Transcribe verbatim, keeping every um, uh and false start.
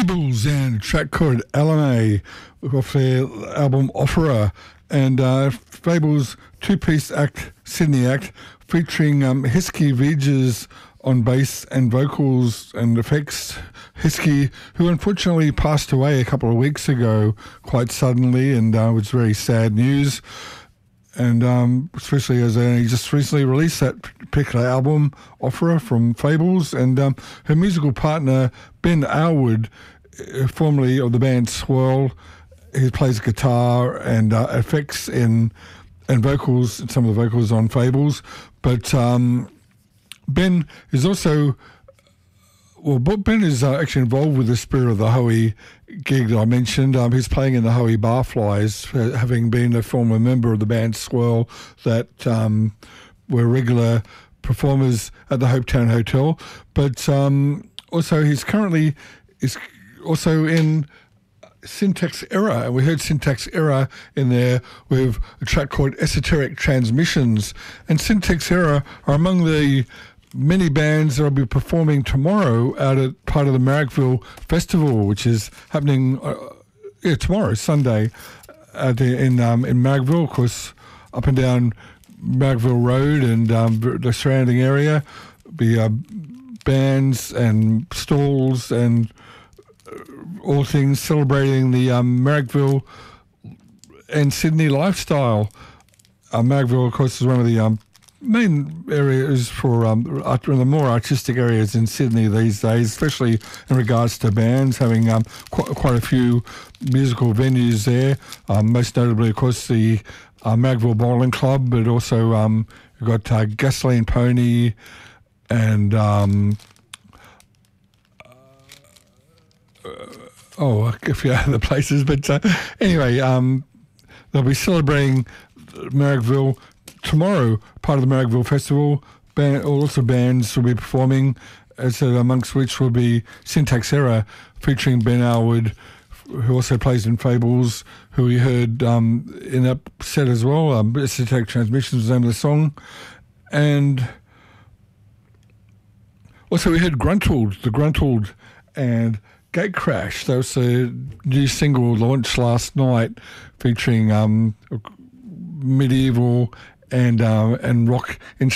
Fables and a track called Alame off their album Offera. And uh, Fables two-piece act, Sydney act, featuring um, Heskey Veges on bass and vocals and effects. Heskey, who unfortunately passed away a couple of weeks ago quite suddenly, and uh, was very sad news. And um, especially as they just recently released that particular album, Offera, from Fables. And um, her musical partner, Ben Alwood, uh, formerly of the band Swirl, he plays guitar and uh, effects in and vocals, some of the vocals on Fables. But um, Ben is also, well, Ben is uh, actually involved with the Spirit of the Hoey gig that I mentioned. Um, he's playing in the Hoey Barflies, uh, having been a former member of the band Swirl that um, were regular performers at the Hopetown Hotel. But um, also he's currently is also in Syntax Error, and we heard Syntax Error in there with a track called Esoteric Transmissions. And Syntax Error are among the many bands that will be performing tomorrow out at part of the Marrickville Festival, which is happening uh, yeah, tomorrow, Sunday, uh, in um, in Marrickville, of course, up and down Marrickville Road and um, the surrounding area. Be uh, bands and stalls and all things celebrating the um, Marrickville and Sydney lifestyle. Uh, Marrickville, of course, is one of the um, main areas for um, art, the more artistic areas in Sydney these days, especially in regards to bands, having um, qu- quite a few musical venues there. Um, most notably, of course, the uh, Marrickville Bowling Club, but also um, you've got uh, Gasoline Pony and um, oh, a few other places. But uh, anyway, um, they'll be celebrating Marrickville tomorrow, part of the Marrickville Festival. Band, lots of bands will be performing, as uh, amongst which will be Syntax Error, featuring Ben Alwood, who also plays in Fables, who we heard um, in that set as well. Um, Esoteric Transmissions was the name of the song. And also we heard Gruntled, the Gruntled and Gate Crash. That was a new single launched last night, featuring um, medieval and uh, and rock